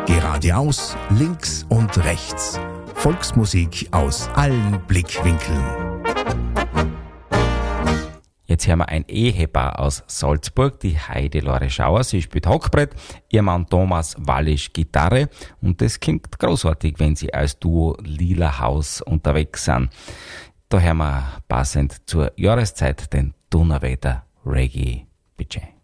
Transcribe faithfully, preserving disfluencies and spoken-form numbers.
Geradeaus, links und rechts. Volksmusik aus allen Blickwinkeln. Jetzt hören wir ein Ehepaar aus Salzburg, die Heide Lore Schauer. Sie spielt Hackbrett, ihr Mann Thomas Wallisch Gitarre. Und das klingt großartig, wenn sie als Duo Lila Haus unterwegs sind. Da hören wir passend zur Jahreszeit den Donauwetter Reggae Budget.